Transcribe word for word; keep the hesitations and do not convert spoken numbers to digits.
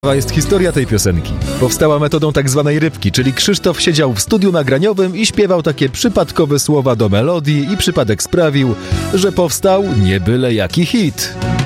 Jest historia tej piosenki. Powstała metodą tak zwanej rybki, czyli Krzysztof siedział w studiu nagraniowym i śpiewał takie przypadkowe słowa do melodii i przypadek sprawił, że powstał nie byle jaki hit.